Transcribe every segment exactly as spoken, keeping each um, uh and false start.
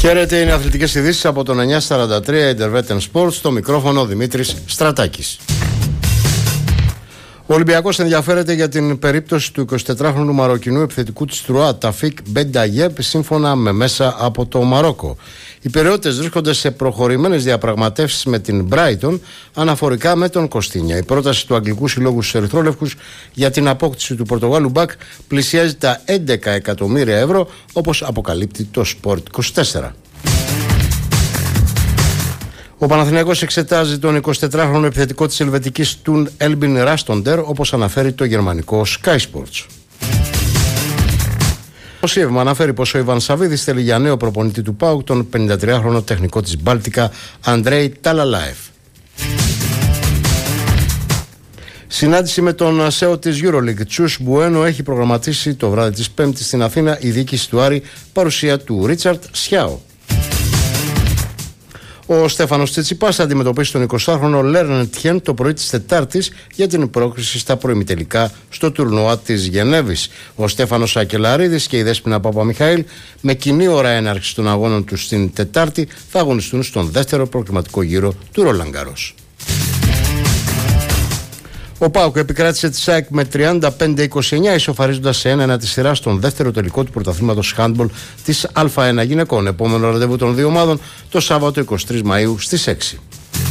Χαίρετε, είναι αθλητικές ειδήσεις από τον εννιά σαράντα τρία Intervetten Sports, στο μικρόφωνο Δημήτρης Στρατάκης. Ο Ολυμπιακός ενδιαφέρεται για την περίπτωση του εικοσιτετράχρονου μαροκινού επιθετικού της Τρουά, Ταφίκ Μπενταγιέπ, σύμφωνα με μέσα από το Μαρόκο. Οι περιότητες βρίσκονται σε προχωρημένες διαπραγματεύσεις με την Brighton αναφορικά με τον Κωστίνια. Η πρόταση του Αγγλικού Συλλόγου στους Ερυθρόλευκους για την απόκτηση του Πορτογάλου μπακ πλησιάζει τα έντεκα εκατομμύρια ευρώ, όπως αποκαλύπτει το Sport είκοσι τέσσερα. Ο Παναθηναϊκός εξετάζει τον εικοσιτετράχρονο επιθετικό της Ελβετικής Τουν Έλμπιν Ράστοντερ, όπως αναφέρει το γερμανικό Sky Sports. Το Σίευμα αναφέρει πως ο Ιβάν Σαββίδης θέλει για νέο προπονητή του ΠΑΟΚ τον πενηντατριάχρονο τεχνικό της Μπάλτικα Αντρέι Ταλαλάεφ. Συνάντηση με τον ΣΕΟ της EuroLeague Τσους Μπουένο έχει προγραμματίσει το βράδυ της Πέμπτης στην Αθήνα η διοίκηση του Άρη, παρουσία του Ρίτσαρτ Σιάο. Ο Στέφανος Τσιτσιπάς θα αντιμετωπίσει τον εικοσάχρονο Λέρνεν Τιέν το πρωί της Τετάρτης για την πρόκριση στα προημιτελικά στο τουρνουά της Γενέβης. Ο Στέφανος Ακελαρίδης και η Δέσποινα Παπαμιχαήλ, με κοινή ώρα έναρξη των αγώνων τους στην Τετάρτη, θα αγωνιστούν στον δεύτερο προκριματικό γύρο του Ρόλαν Γκαρός. Ο ΠΑΟΚ επικράτησε τη ΣΑΕΚ με τριάντα πέντε είκοσι εννιά, ισοφαρίζοντας σε ένα ένα τη σειρά στον δεύτερο τελικό του πρωταθλήματος handball της Α1 γυναικών. Επόμενο ραντεβού των δύο ομάδων το Σάββατο εικοστή τρίτη Μαΐου στις έξι.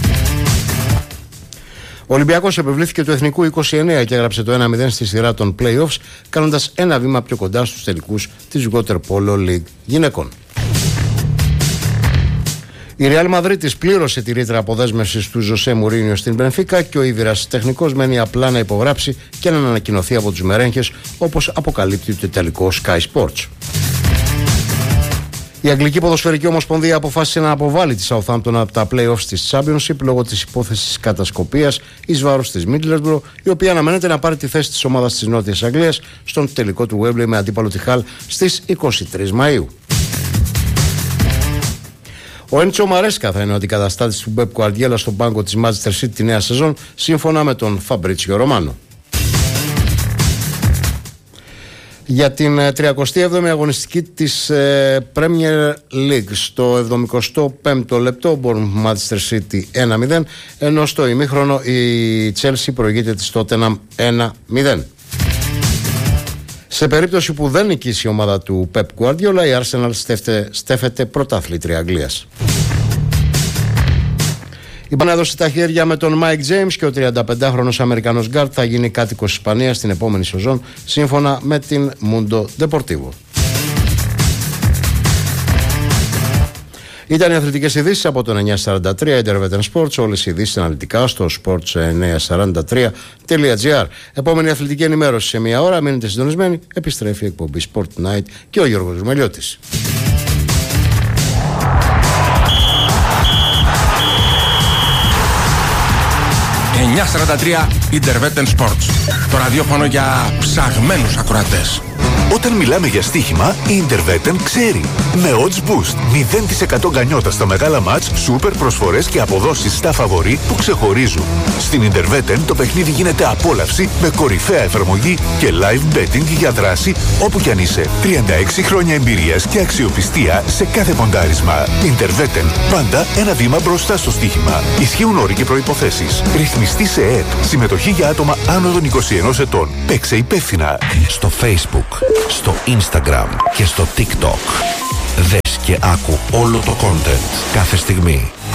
Ο Ολυμπιακός επιβλήθηκε του Εθνικού είκοσι εννέα και έγραψε το ένα μηδέν στη σειρά των play-offs, κάνοντας ένα βήμα πιο κοντά στους τελικούς της Water Polo League γυναικών. Η Ρεάλ Μαδρίτης πλήρωσε τη ρήτρα αποδέσμευσης του Ζωσέ Μουρίνιο στην Μπενφίκα και ο Ήβηρας τεχνικός μένει απλά να υπογράψει και να ανακοινωθεί από τους μερέγχες, όπως αποκαλύπτει το ιταλικό Sky Sports. Η Αγγλική Ποδοσφαιρική Ομοσπονδία αποφάσισε να αποβάλει τη Southampton από τα play-offs της Championship λόγω της υπόθεσης κατασκοπίας εις βάρος της Middlesbrough, η οποία αναμένεται να πάρει τη θέση της ομάδας της Νότιας Αγγλίας στον τελικό του Wembley με αντίπαλο τη Χαλ στις εικοστή τρίτη Μαΐου. Ο Έντσο Μαρέσκα θα είναι ο αντικαταστάτης του Πεπ Γκουαρδιόλα στον πάγκο της Manchester City τη νέα σεζόν, σύμφωνα με τον Φαμπρίτσιο Ρωμάνο. Για την τριακοστή έβδομη αγωνιστική της ε, Premier League στο εβδομηκοστό πέμπτο λεπτό, μπορούν Manchester City ένα μηδέν, ενώ στο ημίχρονο η Chelsea προηγείται της Tottenham ένα μηδέν. Σε περίπτωση που δεν νικήσει η ομάδα του Pep Guardiola, η Arsenal στέφτε, στέφεται πρωταθλήτρια Αγγλίας. Η μπάνα έδωσε τα χέρια με τον Mike James και ο τριανταπεντάχρονος Αμερικανός γκάρντ θα γίνει κάτοικος Ισπανίας στην επόμενη σεζόν, σύμφωνα με την Mundo Deportivo. Ήταν οι αθλητικές ειδήσεις από τον εννιά σαράντα τρία Intervetten Sports. Όλες οι ειδήσεις αναλυτικά στο sports εννιά σαράντα τρία τελεία τζι άρ. Επόμενη αθλητική ενημέρωση σε μία ώρα. Μείνετε συντονισμένοι. Επιστρέφει η εκπομπή Sport Night και ο Γιώργος Μελιώτης. εννιά σαράντα τρία Intervetten Sports. Το ραδιόφωνο για ψαγμένους ακροατές. Όταν μιλάμε για στοίχημα, η Intervetten ξέρει. Με Odds Boost, μηδέν τοις εκατό γκανιότα στα μεγάλα μάτς, σούπερ προσφορές και αποδόσεις στα φαβορί που ξεχωρίζουν. Στην Intervetten το παιχνίδι γίνεται απόλαυση με κορυφαία εφαρμογή και live betting για δράση όπου κι αν είσαι. τριάντα έξι χρόνια εμπειρίας και αξιοπιστία σε κάθε ποντάρισμα. Intervetten, πάντα ένα βήμα μπροστά στο στοίχημα. Ισχύουν όροι και προϋποθέσεις. Ρυθμιστή σε ΕΕΠ. Συμμετοχή για άτομα άνω των είκοσι ενός ετών. Παίξε υπεύθυνα. Στο Facebook, στο Instagram και στο TikTok. Δες και άκου όλο το content κάθε στιγμή.